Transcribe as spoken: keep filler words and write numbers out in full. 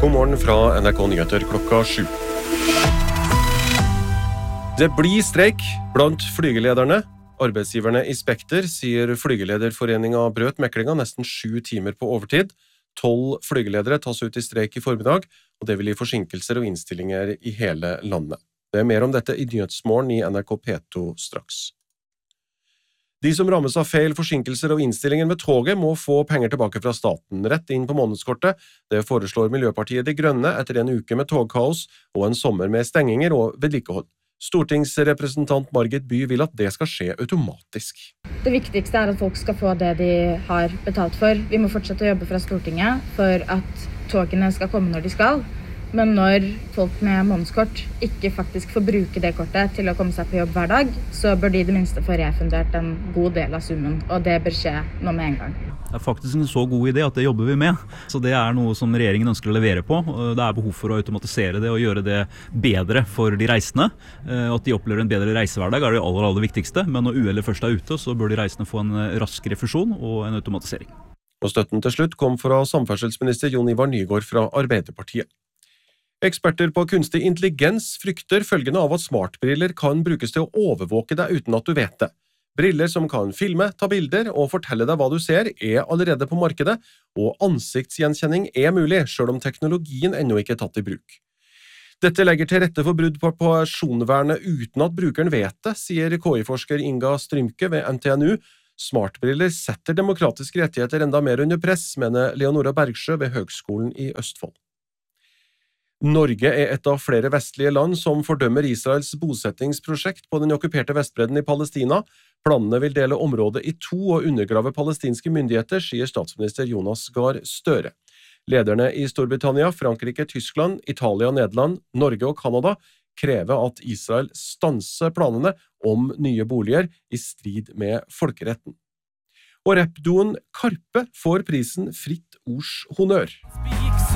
God morgen fra N R K Nyheter klokka sju. Det blir streik blant flygelederne. Arbeidsgiverne i Spekter sier flygelederforeningen brøt meklinga nesten sju timer på overtid. Tolv flygeledere tas ut i streik i formiddag, og det vil gi forsinkelser og innstillinger i hele landet. Det er mer om dette i Nyhetsmorgen i N R K P to straks. De som rammes av feil, forsinkelser og innstillinger med toget må få penger tilbake fra staten, rett inn på månedskortet. Det foreslår Miljøpartiet De Grønne etter en uke med togkaos og en sommer med stenginger og vedlikehold. Stortingsrepresentant Margit By vil at det skal skje automatisk. Det viktigste er at folk skal få det de har betalt for. Vi må fortsette å jobbe fra Stortinget for at togene skal komme når de skal. Men når folk med månedskort ikke faktisk får bruke det kortet til å komme seg på jobb hver dag, så bør de i det minste få refundert en god del av summen, og det bør skje nå med en gang. Det er faktisk en så god idé at det jobber vi med, så det er noe som regjeringen ønsker å levere på. Det er behov for å automatisere det og gjøre det bedre for de reisende, at de opplever en bedre reisehverdag er det aller, aller viktigste, men når uhellet først er ute, så bør de reisende få en rask refusjon og en automatisering. Og støtten til slutt kom fra samferdselsminister Jon Ivar Nygård fra Arbeiderpartiet. Eksperter på kunstig intelligens frykter følgende av at smartbriller kan brukes til å overvåke deg uten at du vet det. Briller som kan filme, ta bilder og fortelle deg hva du ser er allerede på markedet, og ansiktsgjenkjenning er mulig, selv om teknologien ennå ikke er tatt i bruk. Dette legger til rette for brudd på personvernet uten at brukeren vet det, sier K I-forsker Inga Strymke ved N T N U. Smartbriller setter demokratiske rettigheter enda mer under press, mener Leonora Bergsjø ved Høgskolen i Østfold. Norge er et av flere vestlige land som fordømmer Israels bosettingsprosjekt på den okkuperte Vestbredden i Palestina. Planene vil dele området i to og undergrave palestinske myndigheter, sier statsminister Jonas Gahr Støre. Lederne i Storbritannia, Frankrike, Tyskland, Italia, Nederland, Norge og Kanada krever at Israel stanser planene om nye boliger i strid med folkeretten. Og rappduoen Karpe får prisen Fritt Ords Honnør.